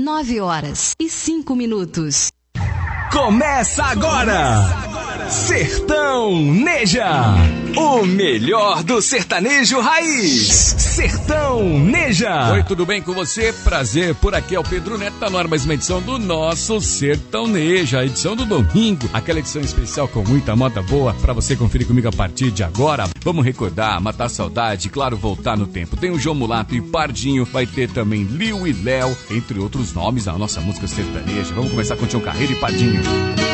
9h05. Começa agora! Sertão Neja, o melhor do sertanejo raiz. Sertão Neja. Oi, tudo bem com você? Prazer, por aqui é o Pedro Neto, tá no ar mais uma edição do nosso Sertão Neja, a edição do domingo, aquela edição especial com muita moda boa pra você conferir comigo a partir de agora. Vamos recordar, matar saudade, claro, voltar no tempo. Tem o João Mulato e Pardinho, vai ter também Liu e Léo, entre outros nomes na nossa música sertaneja. Vamos começar com o Tião Carreiro e Pardinho.